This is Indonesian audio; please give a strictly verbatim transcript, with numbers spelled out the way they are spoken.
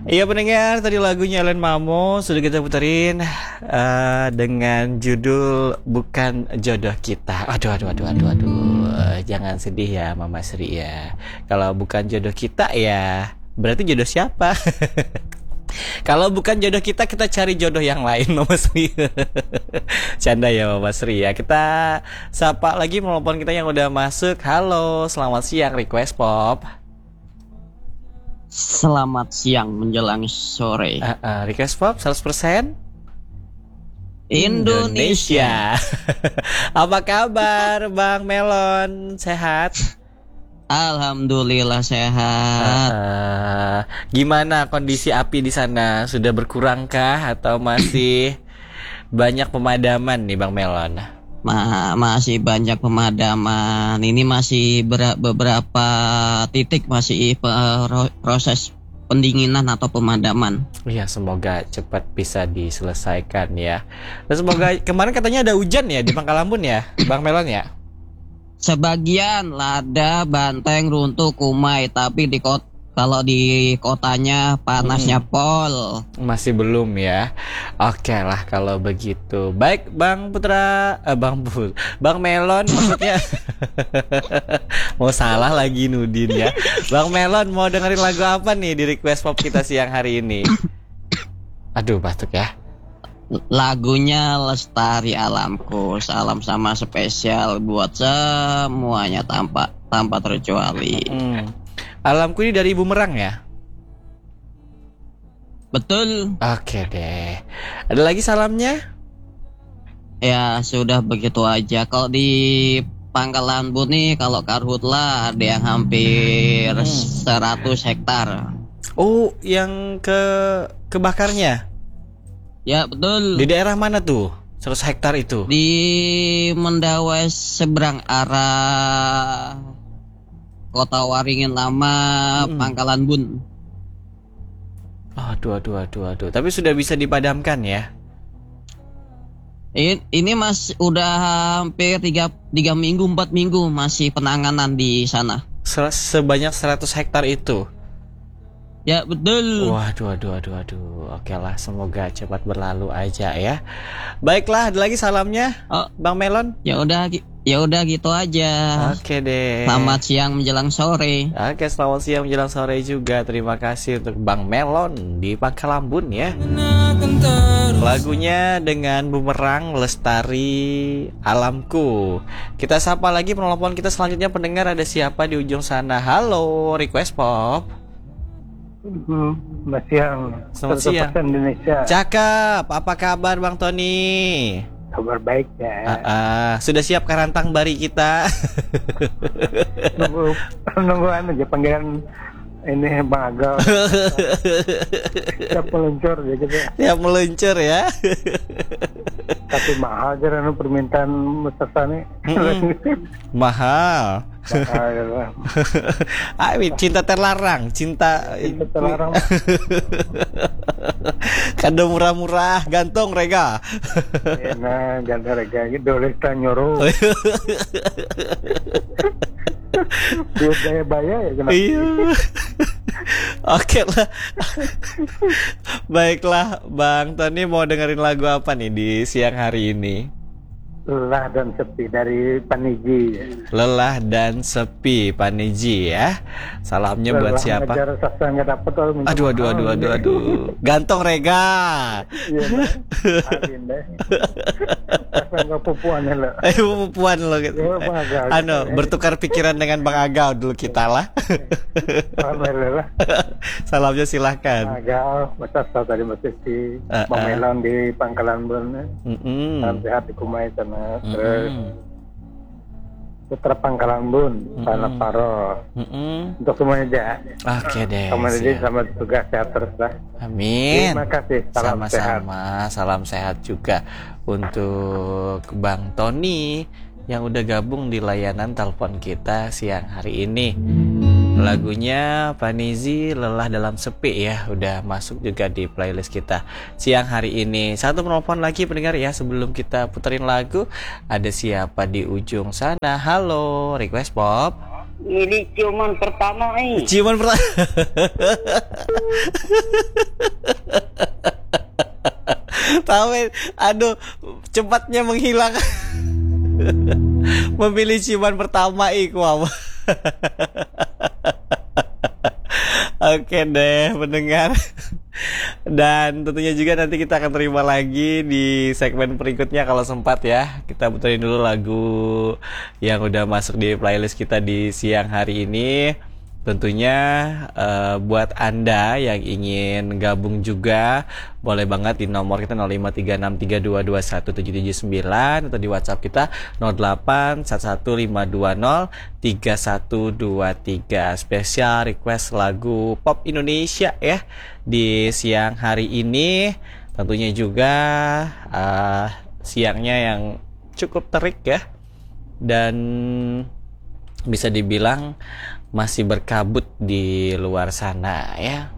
Iya pendengar, tadi lagunya Ellen Mamo sudah kita puterin uh, dengan judul Bukan Jodoh Kita. Aduh, aduh, aduh, aduh, aduh. Jangan sedih ya Mama Sri ya. Kalau bukan jodoh kita ya berarti jodoh siapa? Kalau bukan jodoh kita, kita cari jodoh yang lain Mama Sri. Canda ya Mama Sri ya. Kita sapa lagi telepon kita yang udah masuk. Halo, selamat siang Request Pop. Selamat siang menjelang sore. uh, uh, Request Pop seratus persen Indonesia, Indonesia. Apa kabar Bang Melon? Sehat? Alhamdulillah sehat. uh, Gimana kondisi api di sana? Sudah berkurangkah atau masih banyak pemadaman nih Bang Melon? Ma- masih banyak pemadaman. Ini masih ber- beberapa titik masih pe- proses pendinginan atau pemadaman. Iya, semoga cepat bisa diselesaikan ya. Dan semoga kemarin katanya ada hujan ya di Pangkalambun ya, Bang Melon ya. Sebagian lada, banteng, runtuh, kumai, tapi di kota kalau di kotanya panasnya hmm. pol. Masih belum ya. Oke lah kalau begitu. Baik Bang Putra, eh, Bang Put, Bang Melon maksudnya. Mau salah lagi Nudin ya. Bang Melon mau dengerin lagu apa nih di Request Pop kita siang hari ini? Aduh batuk ya. Lagunya Lestari Alamku. Salam sama spesial buat semuanya tanpa tanpa terkecuali. Hmm. Alamku ini dari Bumerang ya? Betul. Oke deh. Ada lagi salamnya? Ya sudah begitu aja. Kalau di Pangkalambun nih, kalau karhutlah ada yang hampir hmm. seratus hektar. Oh, yang ke kebakarnya? Ya betul. Di daerah mana tuh? seratus hektar itu? Di Mendawes seberang arah Kota Waringin Lama, hmm. Pangkalambun. Aduh, aduh, aduh, aduh. Tapi sudah bisa dipadamkan ya? Ini, ini mas udah hampir tiga, tiga minggu, empat minggu masih penanganan di sana. Sebanyak seratus hektar itu? Ya betul. Waduh, aduh, aduh, aduh. Oke lah, semoga cepat berlalu aja ya. Baiklah, ada lagi salamnya, oh, Bang Melon? Ya udah, ya udah gitu aja. Oke deh. Selamat siang menjelang sore. Oke, selamat siang menjelang sore juga. Terima kasih untuk Bang Melon di Pangkalambun ya. Lagunya dengan Bumerang, Lestari Alamku. Kita sapa lagi penelpon kita selanjutnya, pendengar ada siapa di ujung sana? Halo, Request Pop. Selamat siang. Selamat siang Indonesia. Cakep. Apa kabar Bang Tony? Kabar baik ya. Uh, uh, sudah siap karantang bari kita? nunggu nungguan aja panggilan ini Bang Agal. Siap meluncur ya gitu. Siap meluncur ya. Tapi mahal aja permintaan Mustafa nih. Mahal. Amin, cinta terlarang, cinta, cinta terlarang. Kado murah-murah, gantung rega. Nah, gantung rega gitu, rega nyoro. Biar bayar ya kenapa? Iya. Oke lah. Baiklah, Bang Tony mau dengerin lagu apa nih di siang hari ini? Lelah dan sepi dari Paniji. Lelah dan sepi Paniji ya. Salamnya Lelah buat siapa? Dapet, aduh aduh aduh aduh aduh. Gantong rega. Iya deh. Adin deh. Enggak pupuan lo. Eh pupuan lo gitu. Anu bertukar pikiran dengan Bang Agau dulu kita lah. Alhamdulillah. Salamnya silahkan. Agau, masa tadi masih di Bang Melon di Pangkalambun. Heeh. Salam sehat di Kumai sana. Terus mm-hmm. Putra Pangkalambun, Sana mm-hmm. Paro, mm-hmm. untuk semuanya aja. Oke deh. Sama jadi sama tugas sehat terus lah. Amin. Terima kasih. Salam Sama-sama. sehat. Salam sehat juga untuk Bang Tony yang udah gabung di layanan telepon kita siang hari ini. Lagunya Panizi, Lelah Dalam Sepi ya, udah masuk juga di playlist kita siang hari ini. Satu penelpon lagi pendengar ya, sebelum kita puterin lagu. Ada siapa di ujung sana? Halo, Request Pop. Ini ciuman pertama eh. Ciuman pertama. Tahu, aduh, cepatnya menghilang. Memilih ciuman pertama iku apa? Oke deh pendengar. Dan tentunya juga nanti kita akan terima lagi di segmen berikutnya kalau sempat ya. Kita puterin dulu lagu yang udah masuk di playlist kita di siang hari ini. Tentunya uh, buat Anda yang ingin gabung juga boleh banget di nomor kita nol lima tiga enam tiga dua dua satu tujuh tujuh sembilan atau di WhatsApp kita nol delapan satu satu lima dua nol tiga satu dua tiga. Spesial request lagu pop Indonesia ya di siang hari ini. Tentunya juga uh, siangnya yang cukup terik ya, dan bisa dibilang masih berkabut di luar sana ya.